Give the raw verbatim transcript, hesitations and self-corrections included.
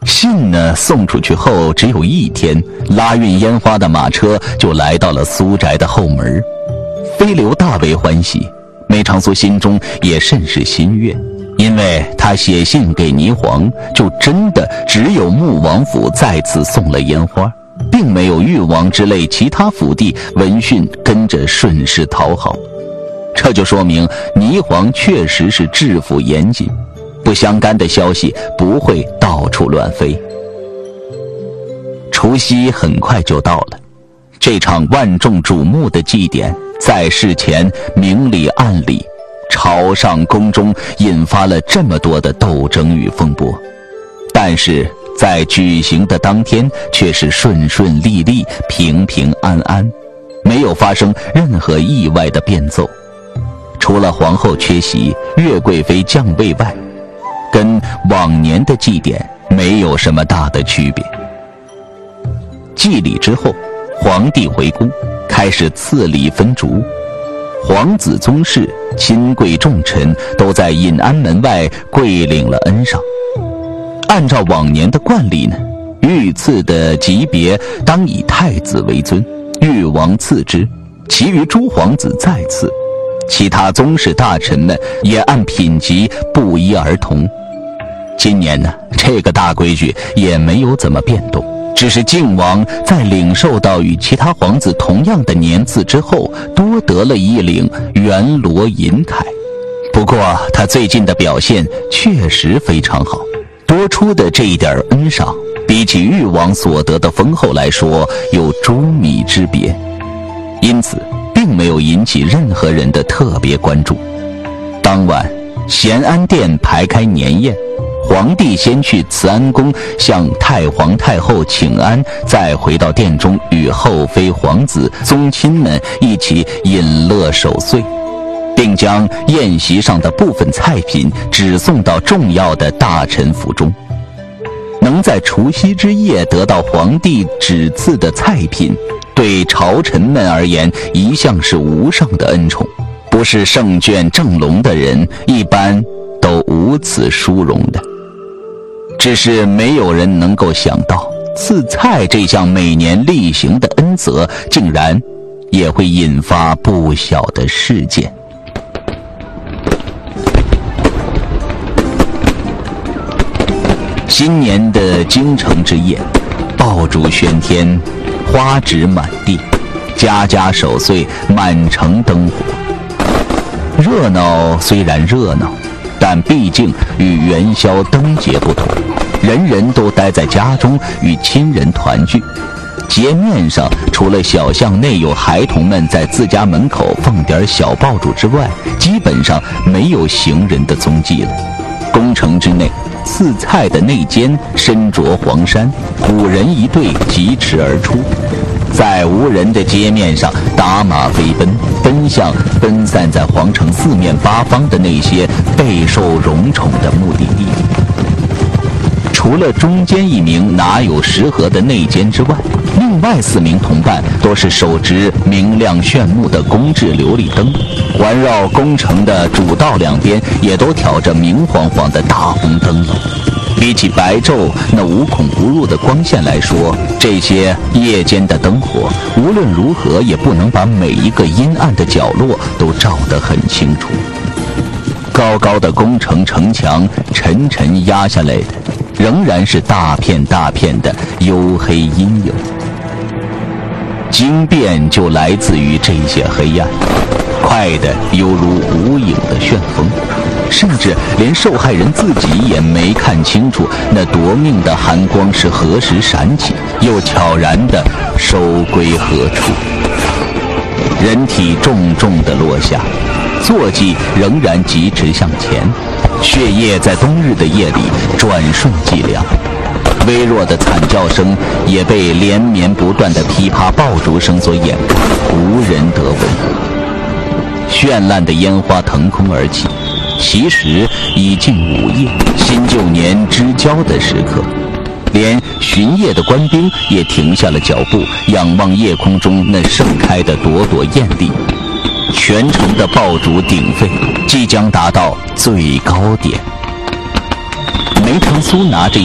信呢送出去后只有一天，拉运烟花的马车就来到了苏宅的后门。飞流大为欢喜，梅长苏心中也甚是心悦，因为他写信给霓凰，就真的只有穆王府再次送了烟花，并没有誉王之类其他府地闻讯跟着顺势讨好。这就说明霓凰确实是治府严谨，不相干的消息不会到处乱飞。除夕很快就到了，这场万众瞩目的祭典在事前明里暗里，朝上宫中引发了这么多的斗争与风波，但是在举行的当天却是顺顺利利，平平安安，没有发生任何意外的变奏。除了皇后缺席，岳贵妃降位外，跟往年的祭典没有什么大的区别。祭礼之后，皇帝回宫，开始赐礼分烛，皇子宗室、亲贵重臣都在隐安门外跪领了恩赏。按照往年的惯例呢，御赐的级别当以太子为尊，誉王次之，其余诸皇子再次，其他宗室大臣们也按品级不一而同。今年呢，这个大规矩也没有怎么变动，只是靖王在领受到与其他皇子同样的年次之后，多得了一领圆罗银铠。不过他最近的表现确实非常好，多出的这一点恩赏，比起誉王所得的丰厚来说，有诸米之别，因此并没有引起任何人的特别关注。当晚，咸安殿排开年宴，皇帝先去慈安宫向太皇太后请安，再回到殿中与后妃皇子宗亲们一起饮乐守岁，并将宴席上的部分菜品只送到重要的大臣府中。能在除夕之夜得到皇帝旨赐的菜品，对朝臣们而言一向是无上的恩宠，不是圣眷正隆的人一般都无此殊荣的。只是没有人能够想到，赐菜这项每年例行的恩泽，竟然也会引发不小的事件。新年的京城之夜，爆竹喧天，花纸满地，家家守岁，满城灯火。热闹虽然热闹，但毕竟与元宵灯节不同，人人都待在家中与亲人团聚。街面上除了小巷内有孩童们在自家门口放点小爆竹之外，基本上没有行人的踪迹了。宫城之内，赐菜的内监身着黄衫，五人一队疾驰而出，在无人的街面上打马飞奔，奔向分散在皇城四面八方的那些备受荣宠的目的地。除了中间一名拿有食盒的内监之外，另外四名同伴都是手执明亮炫目的公制琉璃灯，环绕宫城的主道两边也都挑着明晃晃的大红灯笼。比起白昼那无孔不入的光线来说，这些夜间的灯火无论如何也不能把每一个阴暗的角落都照得很清楚。高高的宫城城墙沉沉压下来的，仍然是大片大片的黝黑阴影。惊变就来自于这些黑暗，快得犹如无影的旋风，甚至连受害人自己也没看清楚那夺命的寒光是何时闪起，又悄然地收归何处。人体重重地落下，坐骑仍然疾驰向前，血液在冬日的夜里转瞬即凉，微弱的惨叫声也被连绵不断的噼啪爆竹声所掩盖，无人得闻。绚烂的烟花腾空而起，其实已近午夜，新旧年之交的时刻，连巡夜的官兵也停下了脚步，仰望夜空中那盛开的朵朵艳丽。全城的爆竹鼎沸，即将达到最高点。梅长苏拿着